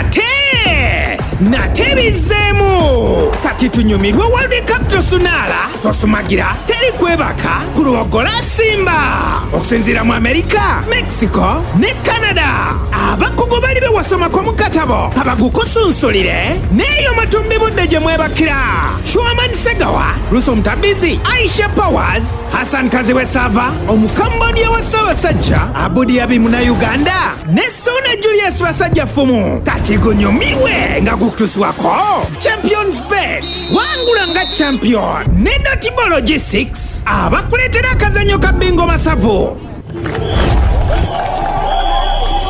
nate bizeemu kati tunyumirwe World Cup tosunaala tosumagira teri kwebaka ku luwogola Simba okusinziira mu Amerika, Mexico ne Canada. Abakugu bali bewasomako mu katabo kabagukusunsulire neeyo matumbi budde gye mwebakira. Shuaman Segawa, Russo Mutabizi, Aisha Powers, Hassan Kaziwe Sava, Omukambodia wa Ssaabasajja Abudi Abi muna Uganda ne Suna Julius Basajja Fumu. Kati gunyumiwe nga gukutuswako Champions Bet wangula nga champion ne Dotable Logistics abakuleetera akazanyo ka bingo masavu.